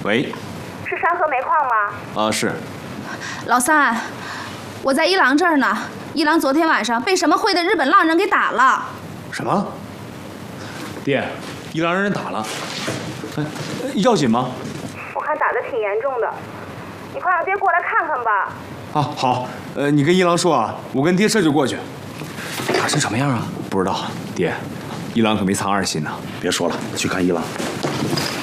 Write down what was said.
喂， 是山河煤矿吗？ 啊，是。 老三，我在一郎这儿呢。一郎昨天晚上被什么会的日本浪人给打了。 什么？爹，一郎让人打了。哎，要紧吗？ 我看打得挺严重的，你快让爹过来看看吧。 啊，好。你跟一郎说啊，我跟爹这就过去。打成什么样啊？不知道，爹。一郎可没藏二心呢。 别说了，去看一郎。